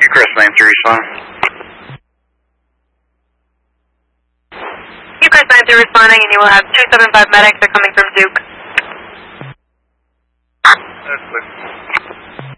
Chris 93 respond. Chris 93 responding, and you will have 275 medics. They're coming from Duke. That's good.